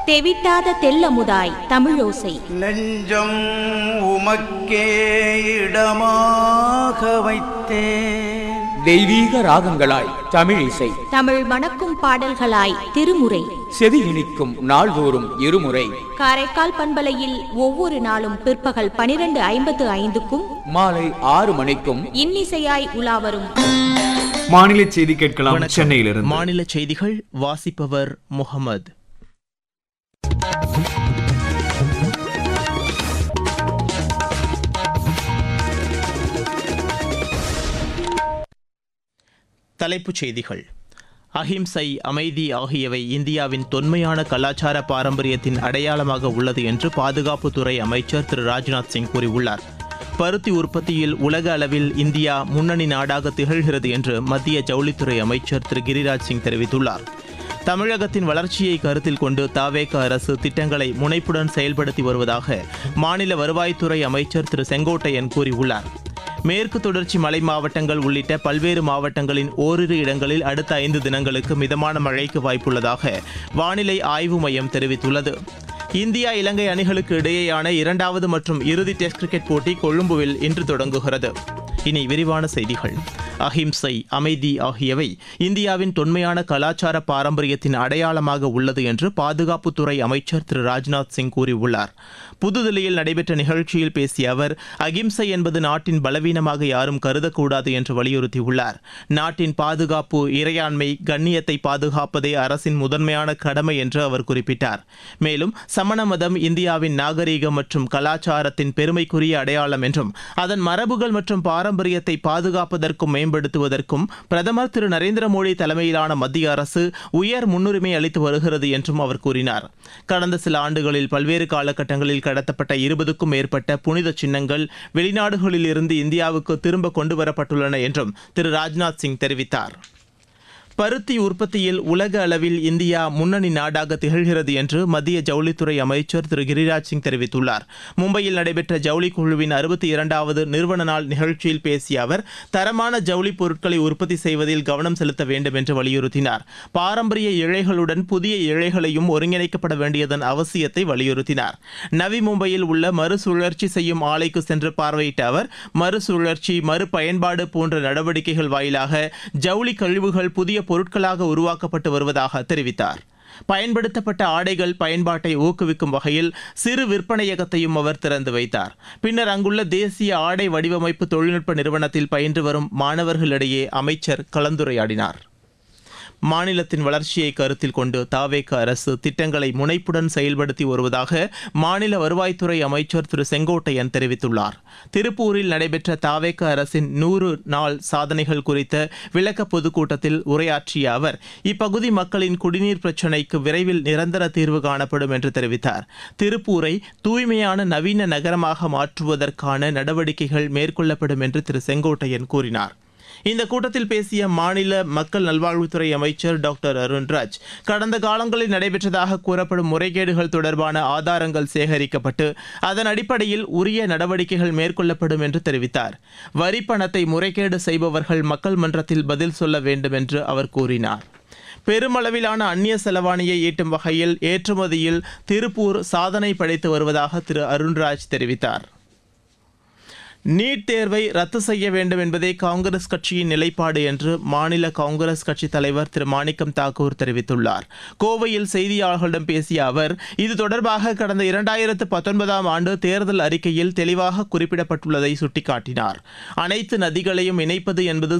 தெவிட்டாத தெல்லமுதாய் தமிழோசை நெஞ்சம் உமக்கே இடமாக வைத்தேன். தெய்வீக ராகங்களாய் தமிழிசை, தமிழ் மணக்கும் பாடல்களாய் திருமுறை, செவி இனிக்கும் நாள்தோறும் இருமுறை. காரைக்கால் பண்பலையில் ஒவ்வொரு நாளும் பிற்பகல் 12:55க்கும் மாலை 6 மணிக்கும் இன்னிசையாய் உலாவரும் மாநில செய்தி கேட்கலாம். சென்னையிலிருந்து மாநில செய்திகள் வாசிப்பவர் முகமது. தலைப்புச் செய்திகள். அஹிம்சை, அமைதி ஆகியவை இந்தியாவின் தொன்மையான கலாச்சார பாரம்பரியத்தின் அடையாளமாக உள்ளது என்று பாதுகாப்புத்துறை அமைச்சர் திரு ராஜ்நாத் சிங் கூறியுள்ளார். பருத்தி உற்பத்தியில் உலக அளவில் இந்தியா முன்னணி நாடாக திகழ்கிறது என்று மத்திய ஜவுளித்துறை அமைச்சர் திரு கிரிராஜ் சிங் தெரிவித்துள்ளார். தமிழகத்தின் வளர்ச்சியை கருத்தில் கொண்டு தவேக அரசு திட்டங்களை முனைப்புடன் செயல்படுத்தி வருவதாக மாநில வருவாய்த்துறை அமைச்சர் திரு செங்கோட்டையன் கூறியுள்ளார். மேற்கு தொடர்ச்சி மலை மாவட்டங்கள் உள்ளிட்ட பல்வேறு மாவட்டங்களின் ஓரிரு இடங்களில் அடுத்த 5 தினங்களுக்கு மிதமான மழைக்கு வாய்ப்புள்ளதாக வானிலை ஆய்வு மையம் தெரிவித்துள்ளது. இந்தியா இலங்கை அணிகளுக்கு இடையேயான 2வது மற்றும் இறுதி டெஸ்ட் கிரிக்கெட் போட்டி கொழும்புவில் இன்று தொடங்குகிறது. இனி விரிவான செய்திகள். அஹிம்சை, அமைதி ஆகியவை இந்தியாவின் தொன்மையான கலாச்சார பாரம்பரியத்தின் அடையாளமாக உள்ளது என்று பாதுகாப்புத்துறை அமைச்சர் திரு ராஜ்நாத் சிங் கூறியுள்ளார். புதுதில்லியில் நடைபெற்ற நிகழ்ச்சியில் பேசிய அவர், அகிம்சை என்பது நாட்டின் பலவீனமாக யாரும் கருதக்கூடாது என்று வலியுறுத்தியுள்ளார். நாட்டின் பாதுகாப்பு, இறையாண்மை, கண்ணியத்தை பாதுகாப்பதே அரசின் முதன்மையான கடமை என்று அவர் குறிப்பிட்டார். மேலும் சமண மதம் இந்தியாவின் நாகரீகம் மற்றும் கலாச்சாரத்தின் பெருமைக்குரிய அடையாளம் என்றும் அதன் மரபுகள் மற்றும் பாரம்பரியத்தை பாதுகாப்பதற்கும் மேம்படுத்துவதற்கும் பிரதமர் திரு நரேந்திர மோடி தலைமையிலான மத்திய அரசு உயர் முன்னுரிமை அளித்து வருகிறது என்றும் அவர் கூறினார். கடந்த சில ஆண்டுகளில் பல்வேறு காலகட்டங்களில் கடத்தப்பட்ட 20க்கும் மேற்பட்ட புனித சின்னங்கள் வெளிநாடுகளில் இருந்து இந்தியாவுக்கு திரும்ப கொண்டுவரப்பட்டுள்ளன என்றும் திரு ராஜ்நாத் சிங் தெரிவித்தார். பருத்தி உற்பத்தியில் உலக அளவில் இந்தியா முன்னணி நாடாக திகழ்கிறது என்று மத்திய ஜவுளித்துறை அமைச்சர் திரு கிரிராஜ் சிங் தெரிவித்துள்ளார். மும்பையில் நடைபெற்ற ஜவுளி குழுவின் 62வது நிறுவன நாள் நிகழ்ச்சியில் பேசிய அவர், தரமான ஜவுளி பொருட்களை உற்பத்தி செய்வதில் கவனம் செலுத்த வேண்டும் என்று வலியுறுத்தினார். பாரம்பரிய இழைகளுடன் புதிய இழைகளையும் ஒருங்கிணைக்கப்பட வேண்டியதன் அவசியத்தை வலியுறுத்தினார். நவி மும்பையில் உள்ள மறுசுழற்சி செய்யும் ஆலைக்கு சென்று பார்வையிட்ட அவர், மறுசுழற்சி, மறுபயன்பாடு போன்ற நடவடிக்கைகள் வாயிலாக ஜவுளி கழிவுகள் புதிய பொருட்களாக உருவாக்கப்பட்டு வருவதாக தெரிவித்தார். பயன்படுத்தப்பட்ட ஆடைகள் பயன்பாட்டை ஊக்குவிக்கும் வகையில் சிறு விற்பனையகத்தையும் அவர் திறந்து வைத்தார். பின்னர் அங்குள்ள தேசிய ஆடை வடிவமைப்பு தொழில்நுட்ப நிறுவனத்தில் பயின்று வரும் மாணவர்களிடையே அமைச்சர் கலந்துரையாடினார். மாநிலத்தின் வளர்ச்சியை கருத்தில் கொண்டு தவேக அரசு திட்டங்களை முனைப்புடன் செயல்படுத்தி வருவதாக மாநில வருவாய்த்துறை அமைச்சர் திரு செங்கோட்டையன் தெரிவித்துள்ளார். திருப்பூரில் நடைபெற்ற தவேக அரசின் 100 நாள் சாதனைகள் குறித்த விளக்க பொதுக்கூட்டத்தில் உரையாற்றிய அவர், இப்பகுதி மக்களின் குடிநீர் பிரச்சினைக்கு விரைவில் நிரந்தர தீர்வு காணப்படும் என்று தெரிவித்தார். திருப்பூரை தூய்மையான நவீன நகரமாக மாற்றுவதற்கான நடவடிக்கைகள் மேற்கொள்ளப்படும் என்று திரு செங்கோட்டையன் கூறினார். இந்த கூட்டத்தில் பேசிய மாநில மக்கள் நல்வாழ்வுத்துறை அமைச்சர் டாக்டர் அருண்ராஜ், கடந்த காலங்களில் நடைபெற்றதாக கூறப்படும் முறைகேடுகள் தொடர்பான ஆதாரங்கள் சேகரிக்கப்பட்டு அதன் அடிப்படையில் உரிய நடவடிக்கைகள் மேற்கொள்ளப்படும் என்று தெரிவித்தார். வரி பணத்தை முறைகேடு செய்பவர்கள் மக்கள் மன்றத்தில் பதில் சொல்ல வேண்டும் என்று அவர் கூறினார். பெருமளவிலான அந்நிய செலவாணியை ஈட்டும் வகையில் ஏற்றுமதியில் திருப்பூர் சாதனை படைத்து வருவதாக திரு அருண்ராஜ் தெரிவித்தார். நீட் தேர்வை ரத்து செய்ய வேண்டும் என்பதே காங்கிரஸ் கட்சியின் நிலைப்பாடு என்று மாநில காங்கிரஸ் கட்சி தலைவர் திரு மாணிக்கம் தாக்கூர் தெரிவித்துள்ளார். கோவையில் செய்தியாளர்களிடம் பேசிய அவர், இது தொடர்பாக கடந்த 2019ஆம் ஆண்டு தேர்தல் அறிக்கையில் தெளிவாக குறிப்பிடப்பட்டுள்ளதை சுட்டிக்காட்டினார். அனைத்து நதிகளையும் இணைப்பது என்பது